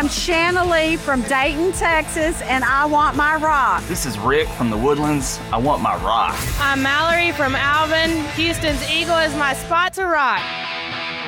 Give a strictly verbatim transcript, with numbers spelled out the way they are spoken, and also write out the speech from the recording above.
Shanna Lee from Dayton, Texas, and I want my rock. This is Rick from the Woodlands. I want my rock. I'm Mallory from Alvin. Houston's Eagle is my spot to rock.